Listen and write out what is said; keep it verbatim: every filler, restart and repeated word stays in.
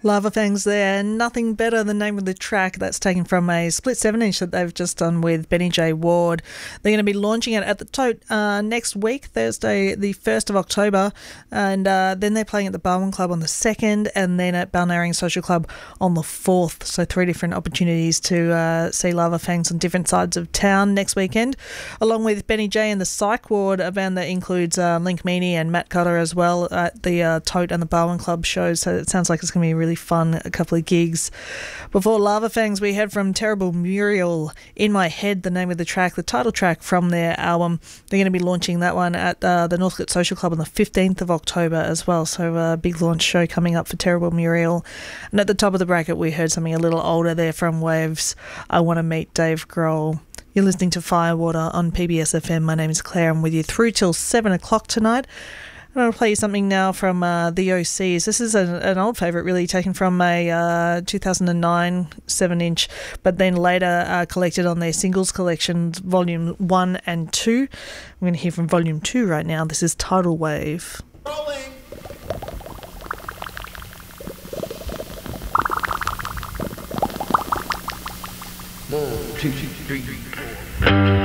Lava Fangs there. Nothing Better, the name of the track. That's taken from a split seven inch that they've just done with Benny J Ward. They're going to be launching it at the Tote uh, next week, Thursday the first of October, and uh, then they're playing at the Barwon Club on the second, and then at Balnarring Social Club on the fourth. So three different opportunities to uh, see Lava Fangs on different sides of town next weekend, along with Benny J and the Psych Ward, a band that includes uh, Link Meaney and Matt Cutter as well at the uh, Tote and the Barwon Club shows. So it sounds like it's going to be really fun, a couple of gigs. Before Lava Fangs, we heard from Terrible Muriel, In My Head, the name of the track, the title track from their album. They're going to be launching that one at uh, the Northcote Social Club on the fifteenth of October as well. So a big launch show coming up for Terrible Muriel. And at the top of the bracket, we heard something a little older there from Waves, I Want to Meet Dave Grohl. You're listening to Firewater on P B S F M. My name is Claire. I'm with you through till seven o'clock tonight. I'm going to play you something now from uh, the O Cs. This is a, an old favourite, really, taken from a uh, two thousand nine seven inch, but then later uh, collected on their singles collections, Volume one and two. I'm going to hear from Volume two right now. This is Tidal Wave. Rolling. One, two, three, four.